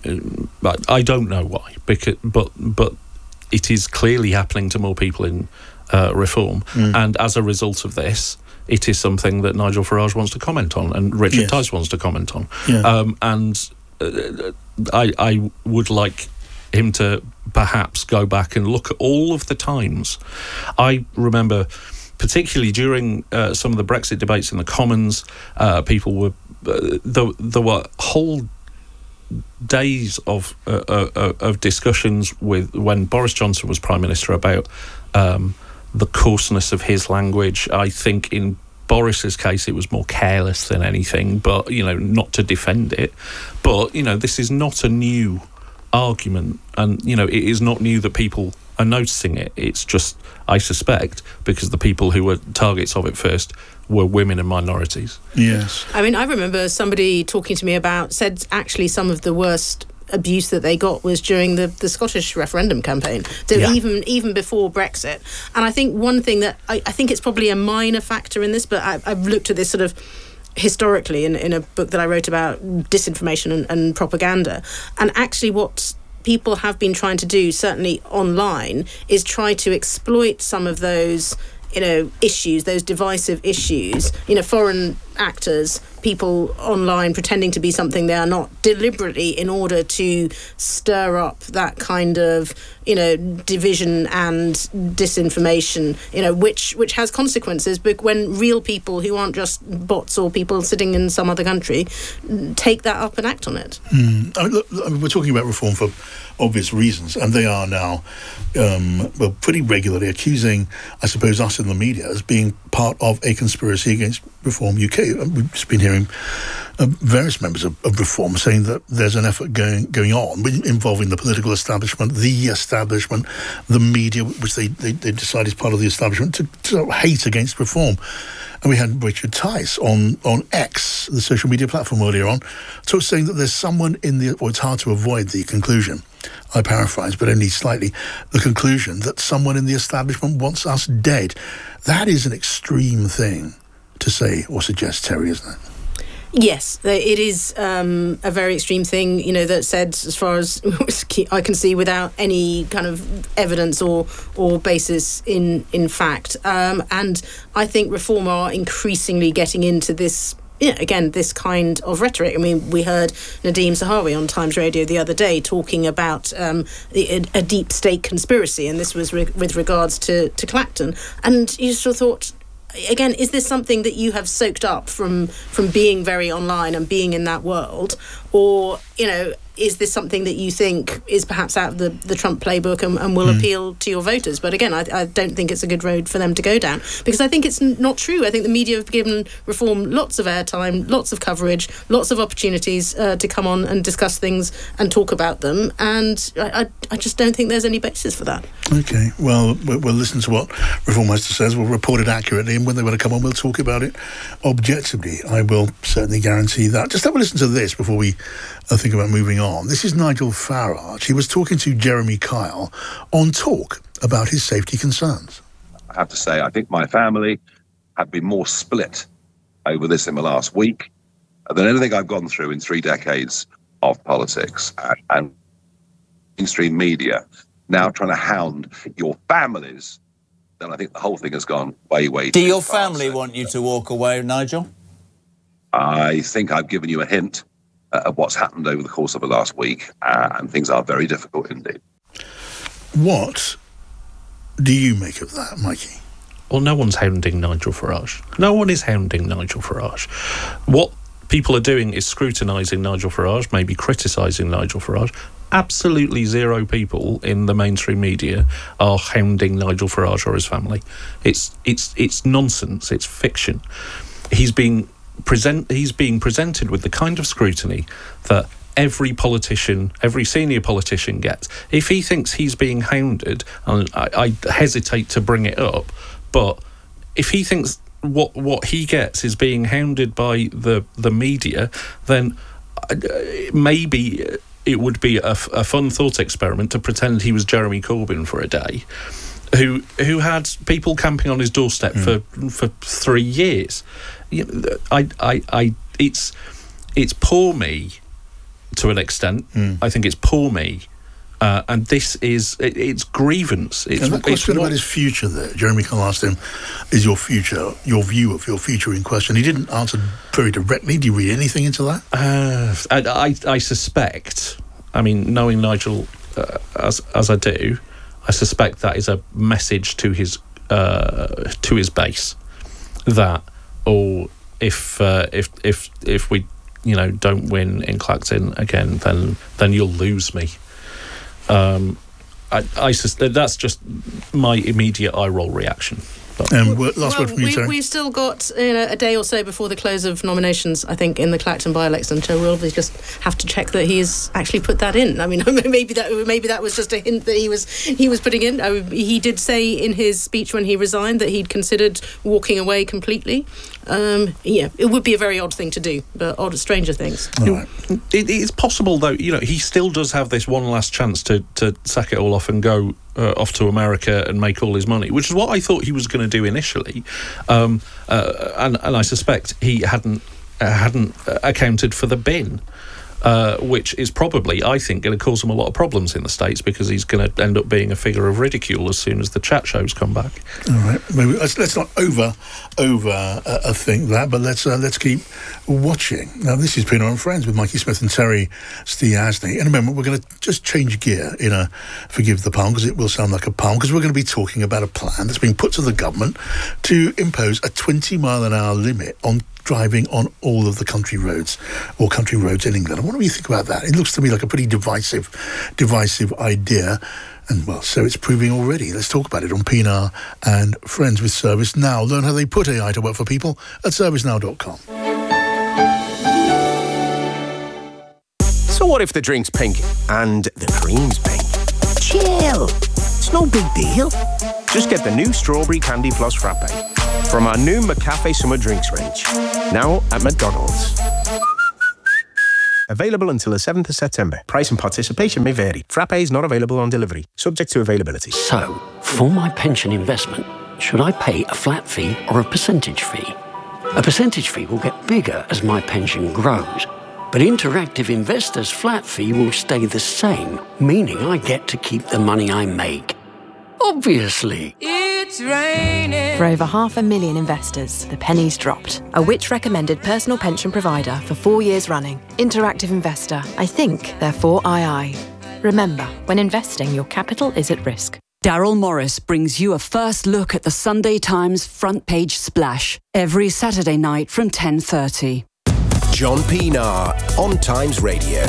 I don't know why, because but but. It is clearly happening to more people in uh, Reform. Mm. And as a result of this, it is something that Nigel Farage wants to comment on and Richard yes. Tice wants to comment on. Yeah. Um, and uh, I, I would like him to perhaps go back and look at all of the times. I remember, particularly during uh, some of the Brexit debates in the Commons, uh, people were... Uh, there, there were whole... days of uh, uh, of discussions with when Boris Johnson was Prime Minister about um, the coarseness of his language. I think in Boris's case it was more careless than anything, but you know, not to defend it. But you know, this is not a new argument, and you know, it is not new that people are noticing it. It's just, I suspect, because the people who were targets of it first were women and minorities. Yes. I mean, I remember somebody talking to me about, said actually some of the worst abuse that they got was during the, the Scottish referendum campaign, so yeah. even even before Brexit. And I think one thing that, I, I think it's probably a minor factor in this, but I, I've looked at this sort of historically in, in a book that I wrote about disinformation and, and propaganda, and actually what people have been trying to do, certainly online, is try to exploit some of those, you know, issues, those divisive issues. You know, foreign actors people online pretending to be something they are not deliberately in order to stir up that kind of, you know, division and disinformation, you know, which which has consequences. But when real people who aren't just bots or people sitting in some other country take that up and act on it. Mm. I mean, look, I mean, we're talking about reform for obvious reasons, and they are now um, well, pretty regularly accusing, I suppose, us in the media as being part of a conspiracy against Reform U K. We've just been hearing uh, various members of, of Reform saying that there's an effort going going on involving the political establishment, the establishment, the media, which they, they, they decide is part of the establishment, to, to hate against Reform. And we had Richard Tice on, on X, the social media platform, earlier on, so saying that there's someone in the, or it's hard to avoid the conclusion, I paraphrase, but only slightly, the conclusion that someone in the establishment wants us dead. That is an extreme thing to say or suggest, Terry, isn't it? Yes, it is um, a very extreme thing, you know, that said, as far as I can see, without any kind of evidence or or basis in, in fact. Um, and I think Reform are increasingly getting into this, you know, again, this kind of rhetoric. I mean, we heard Nadeem Zahawi on Times Radio the other day talking about um, a, a deep state conspiracy, and this was re- with regards to, to Clacton. And you sort of thought, again, is this something that you have soaked up from from being very online and being in that world? Or, you know, is this something that you think is perhaps out of the, the Trump playbook and, and will mm. appeal to your voters? But again, I, I don't think it's a good road for them to go down, because I think it's n- not true. I think the media have given Reform lots of airtime, lots of coverage, lots of opportunities uh, to come on and discuss things and talk about them. And I, I, I just don't think there's any basis for that. OK, well, we'll listen to what Reform Master says. We'll report it accurately, and when they want to come on, we'll talk about it objectively. I will certainly guarantee that. Just have a listen to this before we uh, think about moving on. This is Nigel Farage. He was talking to Jeremy Kyle on Talk about his safety concerns. I have to say, I think my family have been more split over this in the last week than anything I've gone through in three decades of politics. And, and mainstream media now trying to hound your families, then I think the whole thing has gone way, way Do too your far. family want you to walk away, Nigel? I think I've given you a hint uh, of what's happened over the course of the last week, uh, and things are very difficult indeed. What do you make of that, Mikey? Well, no one's hounding Nigel Farage. No one is hounding Nigel Farage. What people are doing is scrutinising Nigel Farage, maybe criticising Nigel Farage. Absolutely zero people in the mainstream media are hounding Nigel Farage or his family. It's it's it's nonsense. It's fiction. He's being present. He's being presented with the kind of scrutiny that every politician, every senior politician gets. If he thinks he's being hounded, and I, I hesitate to bring it up, but if he thinks what what he gets is being hounded by the the media, then uh, maybe it would be a, a fun thought experiment to pretend he was Jeremy Corbyn for a day, who who had people camping on his doorstep mm. for for three years. You know, I, I, I, it's it's poor me to an extent. Mm. I think it's poor me. Uh, and this is, it, it's grievance. It's, and that question it's about his future there, Jeremy Kyle asked him, is your future, your view of your future in question? He didn't answer very directly. Do you read anything into that? Uh, I, I, I suspect, I mean, knowing Nigel uh, as as I do, I suspect that is a message to his uh, to his base that, oh, if uh, if if if we, you know, don't win in Clacton again, then then you'll lose me. Um, I, I sus- that's just my immediate eye roll reaction. But. Um, last well, word from you, we, Terry. We've still got you know, a day or so before the close of nominations, I think, in the Clacton by-election, so we'll just have to check that he's actually put that in. I mean, maybe that maybe that was just a hint that he was he was putting in. I, he did say in his speech when he resigned that he'd considered walking away completely. Um, yeah, it would be a very odd thing to do, but odd, stranger things. Right. It, it's possible, though. You know, he still does have this one last chance to to sack it all off and go uh, off to America and make all his money, which is what I thought he was going to do initially. Um, uh, and and I suspect he hadn't uh, hadn't accounted for the bin. uh, which is probably, I think, going to cause him a lot of problems in the States because he's going to end up being a figure of ridicule as soon as the chat shows come back. All right, maybe let's, let's not over over uh, uh, think that, but let's uh, let's keep watching. Now, this is Pienaar and Friends with Mikey Smith and Terry Stiasny. In a moment, we're going to just change gear in a forgive the pun because it will sound like a pun because we're going to be talking about a plan that's been put to the government to impose a twenty mile an hour limit on driving on all of the country roads or country roads in England. And what do you think about that? It looks to me like a pretty divisive, divisive idea. And, well, so it's proving already. Let's talk about it on Pienaar and Friends with ServiceNow. Learn how they put A I to work for people at service now dot com. So what if the drink's pink and the cream's pink? Chill. It's no big deal. Just get the new Strawberry Candy Floss Frappe from our new McCafe Summer Drinks range. Now at McDonald's. Available until the seventh of September. Price and participation may vary. Frappe is not available on delivery. Subject to availability. So, for my pension investment, should I pay a flat fee or a percentage fee? A percentage fee will get bigger as my pension grows. But Interactive Investor's flat fee will stay the same, meaning I get to keep the money I make. Obviously. It's raining. For over half a million investors, the penny's dropped. A Which recommended personal pension provider for four years running. Interactive Investor. I think, therefore I I. Remember, when investing, your capital is at risk. Daryl Morris brings you a first look at the Sunday Times front page splash every Saturday night from ten thirty. John Pienaar on Times Radio.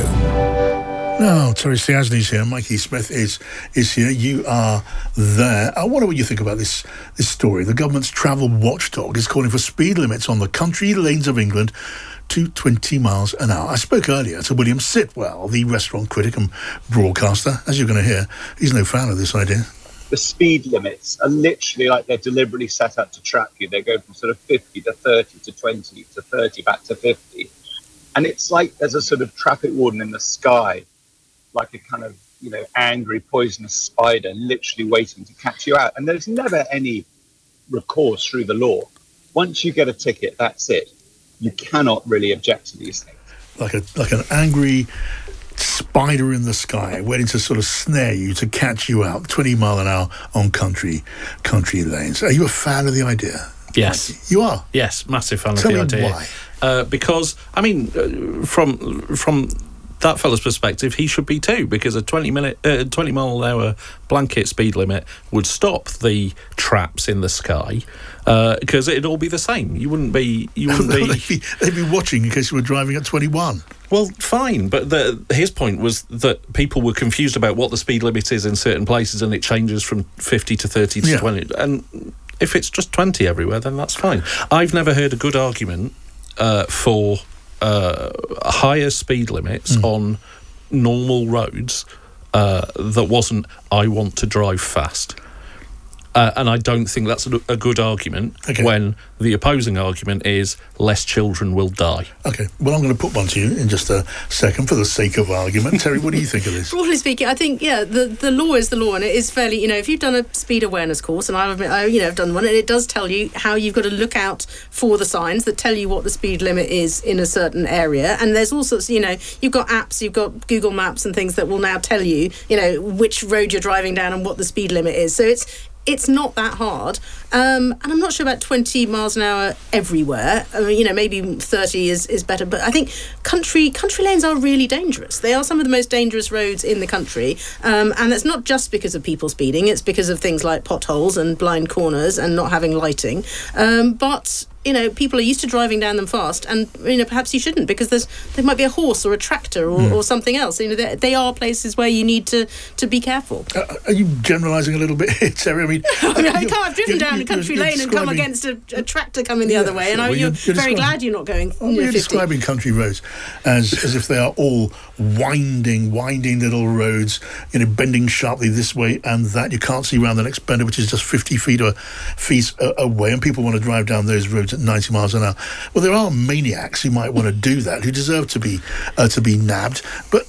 Now, Terry Stiasny's here. Mikey Smith is is here. You are there. I wonder what you think about this this story. The government's travel watchdog is calling for speed limits on the country lanes of England to twenty miles an hour. I spoke earlier to William Sitwell, the restaurant critic and broadcaster. As you're going to hear, he's no fan of this idea. The speed limits are literally like they're deliberately set up to trap you. They go from sort of fifty to thirty to twenty to thirty back to fifty. And it's like there's a sort of traffic warden in the sky, like a kind of, you know, angry, poisonous spider literally waiting to catch you out. And there's never any recourse through the law. Once you get a ticket, that's it. You cannot really object to these things. Like a like an angry spider in the sky waiting to sort of snare you, to catch you out, twenty mile an hour on country country lanes. Are you a fan of the idea? Yes. You are? Yes, massive fan Tell of the me idea. why. Uh, because, I mean, uh, from from that fella's perspective, he should be too, because a twenty minute, uh, twenty mile an hour blanket speed limit would stop the traps in the sky, because uh, it'd all be the same. You wouldn't be, you wouldn't no, be, they'd be. They'd be watching in case you were driving at twenty-one. Well, fine, but the, his point was that people were confused about what the speed limit is in certain places, and it changes from fifty to thirty to yeah. twenty. And if it's just twenty everywhere, then that's fine. I've never heard a good argument uh, for uh, higher speed limits mm. on normal roads uh, that wasn't, I want to drive fast. Uh, and I don't think that's a, a good argument okay. when the opposing argument is less children will die. Okay, well, I'm going to put one to you in just a second for the sake of argument. Terry, what do you think of this? Broadly speaking, I think, yeah, the, the law is the law, and it is fairly, you know, if you've done a speed awareness course, and I've, I, you know, I've done one, and it does tell you how you've got to look out for the signs that tell you what the speed limit is in a certain area. And there's all sorts, you know, you've got apps, you've got Google Maps and things that will now tell you, you know, which road you're driving down and what the speed limit is. So it's It's not that hard, um, and I'm not sure about twenty miles an hour everywhere. I mean, you know, maybe thirty is, is better, but I think country country lanes are really dangerous. They are some of the most dangerous roads in the country, um, and that's not just because of people speeding. It's because of things like potholes and blind corners and not having lighting. Um, but you know, people are used to driving down them fast, and you know, perhaps you shouldn't, because there's there might be a horse or a tractor or, mm. or something else. You know, they, they are places where you need to, to be careful. Uh, are you generalising a little bit here, Terry? I mean, I, mean, I can't have driven down a country lane and come against a, a tractor coming the yeah, other way, and sure. I, well, you're, you're, you're very glad you're not going. Oh, you know, you're fifty. Describing country roads as as if they are all winding, winding little roads, you know, bending sharply this way and that. You can't see around the next bend, which is just fifty feet or feet away, and people want to drive down those roads at ninety miles an hour. Well, there are maniacs who might want to do that, who deserve to be uh, to be nabbed. But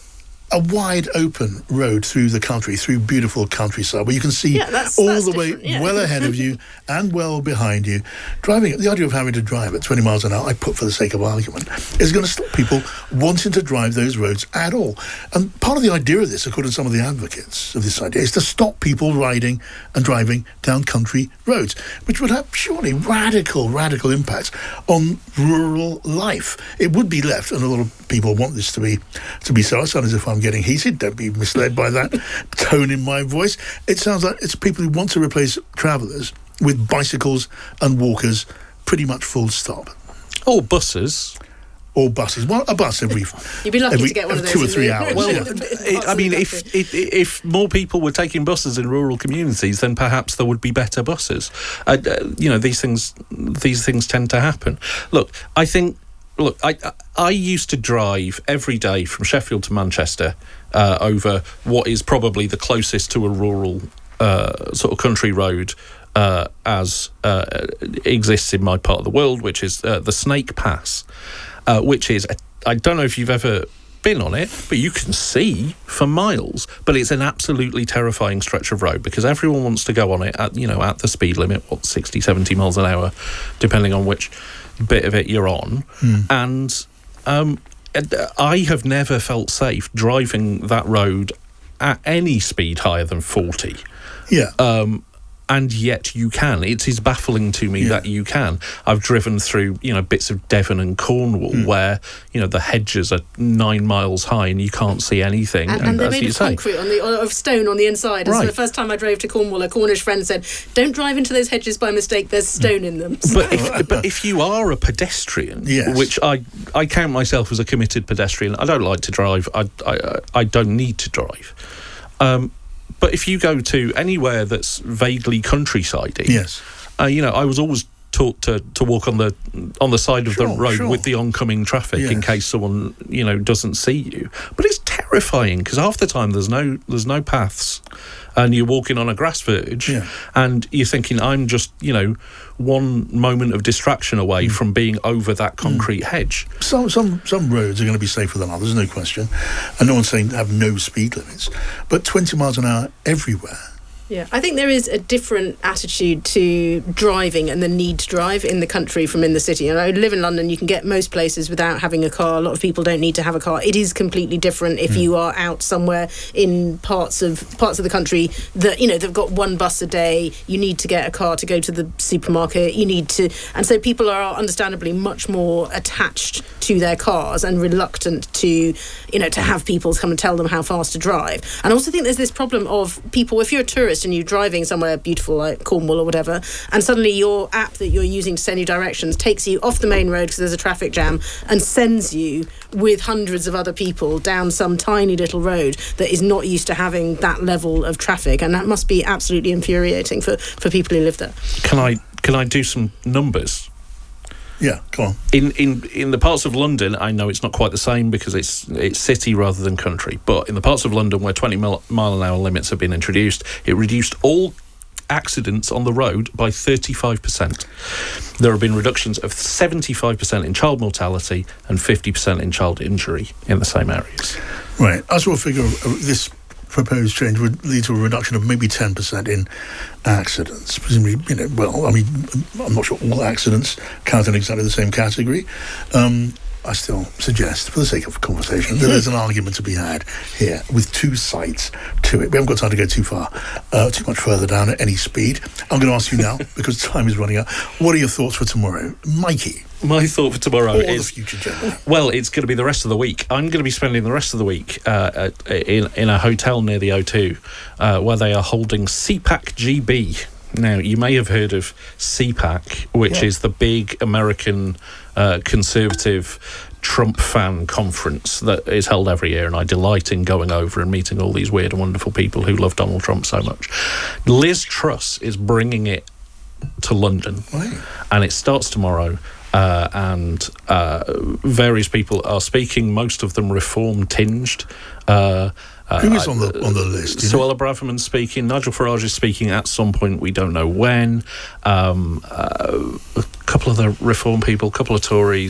a wide open road through the country, through beautiful countryside, where you can see Yeah, that's- all that's the way different, yeah. well ahead of you and well behind you. Driving, the idea of having to drive at twenty miles an hour, I put for the sake of argument, is going to stop people wanting to drive those roads at all. And part of the idea of this, according to some of the advocates of this idea, is to stop people riding and driving down country roads, which would have surely radical, radical impacts on rural life. It would be left, and a lot of people want this to be to be so. I sound as if I'm getting heated. Don't be misled by that tone in my voice. It sounds like it's people who want to replace travellers with bicycles and walkers, pretty much full stop. Or buses. Or buses. Well, a bus every You'd be lucky every, to get one of those two or in three the- hours. Well, yeah. it, I mean, if, if if more people were taking buses in rural communities, then perhaps there would be better buses. Uh, uh, you know, these things these things tend to happen. Look, I think. Look, I I used to drive every day from Sheffield to Manchester uh, over what is probably the closest to a rural uh, sort of country road uh, as uh, exists in my part of the world, which is uh, the Snake Pass, uh, which is, I don't know if you've ever been on it, but you can see for miles. But it's an absolutely terrifying stretch of road because everyone wants to go on it at, you know, at the speed limit, what, sixty, seventy miles an hour, depending on which bit of it you're on. Hmm. And um, I have never felt safe driving that road at any speed higher than forty. Yeah. Um, and yet you can. It is baffling to me Yeah. that you can. I've driven through, you know, bits of Devon and Cornwall Mm. where, you know, the hedges are nine miles high and you can't see anything. And, and they're as made you of say, concrete on the or of stone on the inside. And so Right. the first time I drove to Cornwall, a Cornish friend said, "Don't drive into those hedges by mistake. There's stone in them." But if, but if you are a pedestrian, Yes. which I, I count myself as a committed pedestrian, I don't like to drive. I, I, I don't need to drive. Um, but if you go to anywhere that's vaguely countryside-y, Yes. uh, you know, I was always taught to, to walk on the on the side of Sure, the road sure. with the oncoming traffic in Yes. case someone, you know, doesn't see you. But it's terrifying because half the time there's no there's no paths, and you're walking on a grass verge, Yeah. and you're thinking, I'm just, you know, one moment of distraction away Mm. from being over that concrete hedge. Some some some roads are going to be safer than others, no question. And no one's saying have no speed limits, but twenty miles an hour everywhere. Yeah, I think there is a different attitude to driving and the need to drive in the country from in the city. And I live in London, you can get most places without having a car. A lot of people don't need to have a car. It is completely different if Mm. you are out somewhere in parts of parts of the country that, you know, they've got one bus a day. You need to get a car to go to the supermarket. You need to, and so people are understandably much more attached to their cars and reluctant to, you know, to have people come and tell them how fast to drive. And I also think there's this problem of people, if you're a tourist and you're driving somewhere beautiful like Cornwall or whatever, and suddenly your app that you're using to send you directions takes you off the main road because there's a traffic jam and sends you with hundreds of other people down some tiny little road that is not used to having that level of traffic, and that must be absolutely infuriating for, for people who live there. Can I can I do some numbers? Yeah, go on. In, in in the parts of London, I know it's not quite the same because it's it's city rather than country, but in the parts of London where twenty mile, mile an hour limits have been introduced, it reduced all accidents on the road by thirty-five percent. There have been reductions of seventy-five percent in child mortality and fifty percent in child injury in the same areas. Right. I saw a figure of of this proposed change would lead to a reduction of maybe ten percent in accidents. Presumably, you know, well, I mean, I'm not sure all accidents count in exactly the same category. Um, I still suggest, for the sake of conversation, that there's an argument to be had here with two sides to it. We haven't got time to go too far, uh, too much further down at any speed. I'm going to ask you now, because time is running out, what are your thoughts for tomorrow? Mikey? My thought for tomorrow Or is the future generally. Well, it's going to be the rest of the week. I'm going to be spending the rest of the week uh, at, in in a hotel near the O two, uh, where they are holding C PAC G B. Now, you may have heard of C PAC, which Yeah. is the big American uh, conservative Trump fan conference that is held every year, and I delight in going over and meeting all these weird and wonderful people who love Donald Trump so much. Liz Truss is bringing it to London, Right. and it starts tomorrow. Uh, and uh, various people are speaking, most of them reform-tinged. Uh, uh, Who is on the on the list? do you know? Suella Braverman's speaking. Nigel Farage is speaking at some point. We don't know when. Um, uh, a couple of the Reform people, a couple of Tories.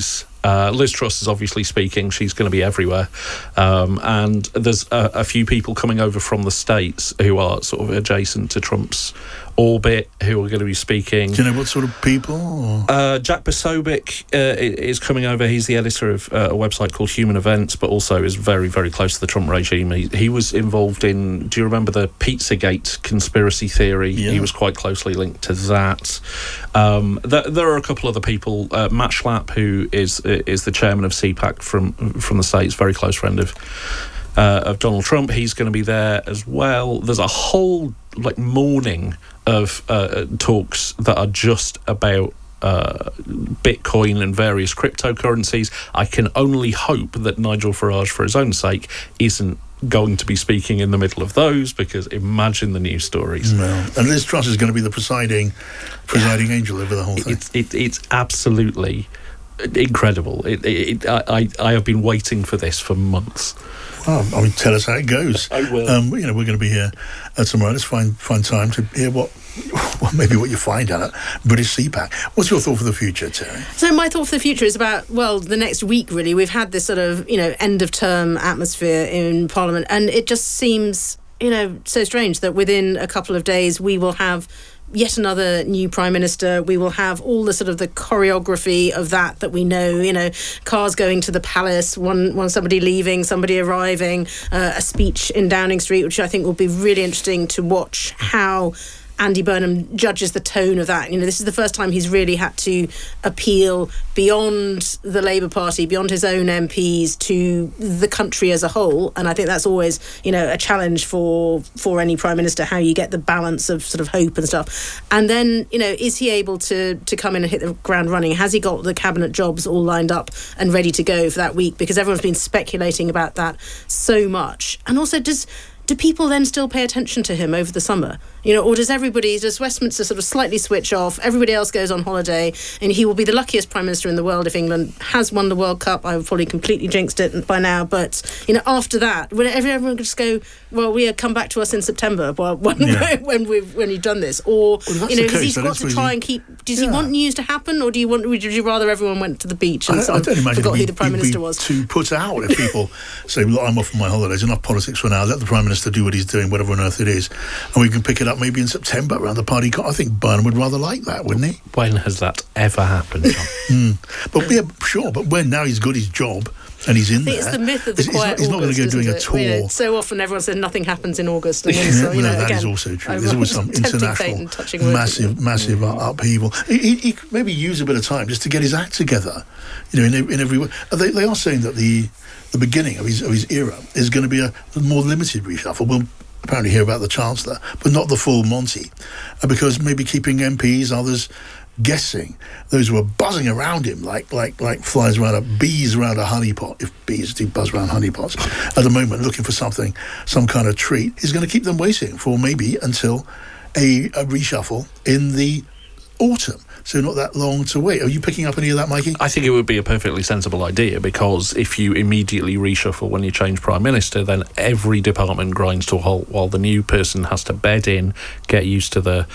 Uh, Liz Truss is obviously speaking. She's going to be everywhere. Um, and there's a, a few people coming over from the States who are sort of adjacent to Trump's orbit who are going to be speaking. Do you know what sort of people? Or? Uh, Jack Posobiec uh, is coming over. He's the editor of uh, a website called Human Events, but also is very, very close to the Trump regime. He, he was involved in, do you remember the Pizzagate conspiracy theory? Yeah. He was quite closely linked to that. Um, th- there are a couple other people. Uh, Matt Schlapp, who is is the chairman of C PAC from, from the States, very close friend of Uh, of Donald Trump. He's going to be there as well. There's a whole like morning of uh, talks that are just about uh, Bitcoin and various cryptocurrencies. I can only hope that Nigel Farage, for his own sake, isn't going to be speaking in the middle of those, because imagine the news stories. No. And Liz Truss is going to be the presiding presiding angel over the whole thing. It's, it, it's absolutely incredible. It, it, I, I have been waiting for this for months. Well, I mean, tell us how it goes. I will. Um, you know, we're going to be here uh, tomorrow. Let's find find time to hear what, well, maybe what you find out at British C PAC. What's your thought for the future, Terry? So my thought for the future is about, well, the next week, really. We've had this sort of, you know, end-of-term atmosphere in Parliament, and it just seems, you know, so strange that within a couple of days we will have yet another new Prime Minister. We will have all the sort of the choreography of that that we know, you know, cars going to the palace, one, one somebody leaving, somebody arriving, uh, a speech in Downing Street, which I think will be really interesting to watch how Andy Burnham judges the tone of that. You know, this is the first time he's really had to appeal beyond the Labour Party, beyond his own M Ps, to the country as a whole. And I think that's always, you know, a challenge for for any Prime Minister, how you get the balance of sort of hope and stuff. And then, you know, is he able to to come in and hit the ground running? Has he got the cabinet jobs all lined up and ready to go for that week? Because everyone's been speculating about that so much. And also, does... do people then still pay attention to him over the summer? You know, or does everybody, does Westminster sort of slightly switch off, everybody else goes on holiday, and he will be the luckiest Prime Minister in the world if England has won the World Cup? I've probably completely jinxed it by now, but, you know, after that, when everyone could just go, well, we come back to us in September well, when, Yeah. when we've when you've done this. Or, Well, you know, the has he case, then got that's to where try he- and keep, does he Yeah. want news to happen, or do you want, would you rather everyone went to the beach and I, sort I of don't imagine forgot it'd who be, the Prime it'd Minister be was? too put out if people say, look, I'm off on my holidays, enough politics for now, let the Prime Minister do what he's doing, whatever on earth it is, and we can pick it up maybe in September around the party. I think Burnham would rather like that, wouldn't he? When has that ever happened, John? Mm. But yeah, sure, but when now he's got his job and he's in I think there. it's the myth of the he's, he's quiet not, he's not going August, to go doing a isn't tour. it? You know, so often everyone says nothing happens in August, and then, Yeah, so, you no, know, that again, is also true. I'm There's always some tempting fate international, and touching words. massive, massive Mm. uh, upheaval. He, he, he could maybe use a bit of time just to get his act together. You know, in, in every way. They, they are saying that the the beginning of his of his era is going to be a more limited reshuffle. We'll apparently hear about the Chancellor, but not the full Monty, uh, because maybe keeping M Ps, others guessing, those who are buzzing around him like like like flies around a bees around a honeypot, if bees do buzz around honeypots at the moment, looking for something, some kind of treat, is going to keep them waiting for maybe until a, a reshuffle in the autumn. So not that long to wait. Are you picking up any of that, Mikey? I think it would be a perfectly sensible idea, because if you immediately reshuffle when you change Prime Minister, then every department grinds to a halt while the new person has to bed in, get used to the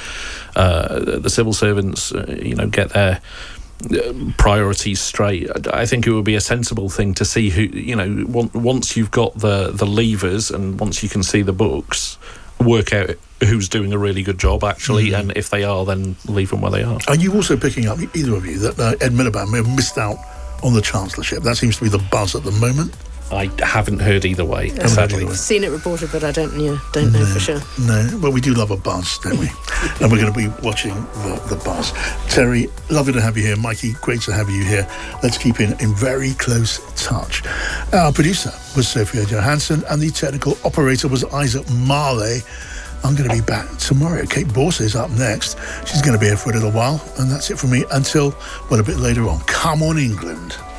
uh, the civil servants, uh, you know, get their uh, priorities straight. I think it would be a sensible thing to see who, you know, once you've got the, the levers and once you can see the books, work out who's doing a really good job, actually, mm. and if they are, then leave them where they are. Are you also picking up, either of you, that uh, Ed Miliband may have missed out on the Chancellorship? That seems to be the buzz at the moment. I haven't heard either way, sadly. I've seen it reported, but I don't, yeah, don't know no, for sure. No, well, we do love a buzz, don't we? And we're going to be watching the, the buzz. Terry, lovely to have you here. Mikey, great to have you here. Let's keep in, in very close touch. Our producer was Sophia Johansson, and the technical operator was Isaac Marley. I'm going to be back tomorrow. Kate Borse is up next. She's going to be here for a little while, and that's it from me until, well, a bit later on. Come on, England.